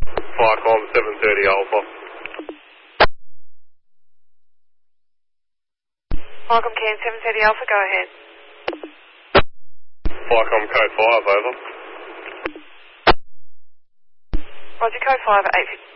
Flycom 730 Alpha. Flycom Can 730 Alpha, go ahead. Flycom code 5, over. Roger, code 5 at 850.